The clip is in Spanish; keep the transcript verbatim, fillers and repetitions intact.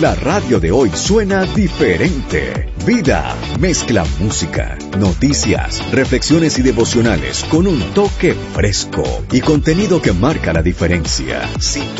La radio de hoy suena diferente. Vida mezcla música, noticias, reflexiones y devocionales con un toque fresco y contenido que marca la diferencia. Sintoniza